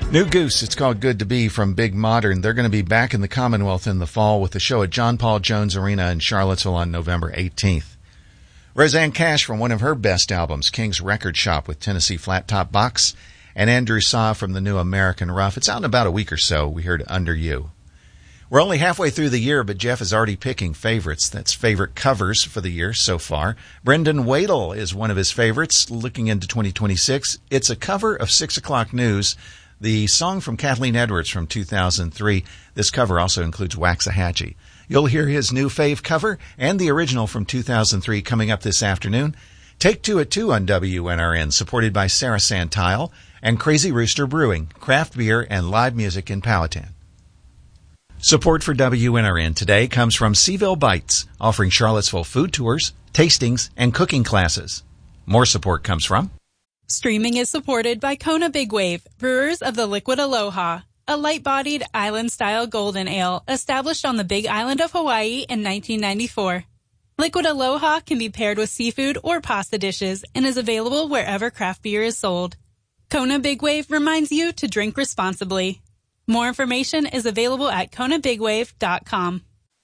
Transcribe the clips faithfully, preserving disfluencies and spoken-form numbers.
New Goose, it's called Good to Be from Big Modern. They're going to be back in the Commonwealth in the fall with the show at John Paul Jones Arena in Charlottesville on November eighteenth. Roseanne Cash from one of her best albums, King's Record Shop with Tennessee Flat Top Box, and Andrew Saw from the new American Rough. It's out in about a week or so. We heard Under You. We're only halfway through the year, but Jeff is already picking favorites. That's favorite covers for the year so far. Brendan Wadle is one of his favorites looking into twenty twenty-six. It's a cover of six o'clock News, the song from Kathleen Edwards from two thousand three. This cover also includes Waxahachie. You'll hear his new fave cover and the original from two thousand three coming up this afternoon. Take Two at Two on W N R N, supported by Sarah Santile and Crazy Rooster Brewing, craft beer and live music in Powhatan. Support for W N R N today comes from Seaville Bites, offering Charlottesville food tours, tastings, and cooking classes. More support comes from Streaming is supported by Kona Big Wave, brewers of the Liquid Aloha, a light-bodied island-style golden ale established on the Big Island of Hawaii in nineteen ninety-four. Liquid Aloha can be paired with seafood or pasta dishes and is available wherever craft beer is sold. Kona Big Wave reminds you to drink responsibly. More information is available at kona big wave dot com.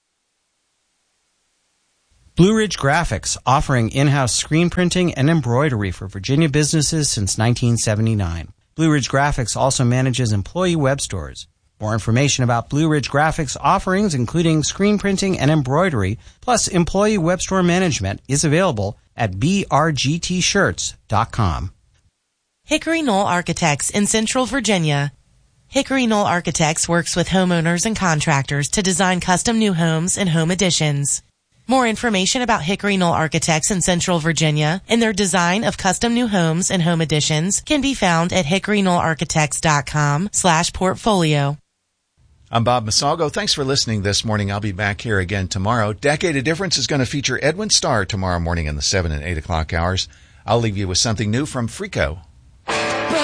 Blue Ridge Graphics, offering in-house screen printing and embroidery for Virginia businesses since nineteen seventy-nine. Blue Ridge Graphics also manages employee web stores. More information about Blue Ridge Graphics offerings, including screen printing and embroidery, plus employee web store management, is available at b r g t shirts dot com. Hickory Knoll Architects in Central Virginia. Hickory Knoll Architects works with homeowners and contractors to design custom new homes and home additions. More information about Hickory Knoll Architects in Central Virginia and their design of custom new homes and home additions can be found at hickory knoll architects dot com slash portfolio. I'm Bob Masalgo. Thanks for listening this morning. I'll be back here again tomorrow. Decade of Difference is going to feature Edwin Starr tomorrow morning in the seven and eight o'clock hours. I'll leave you with something new from Frico.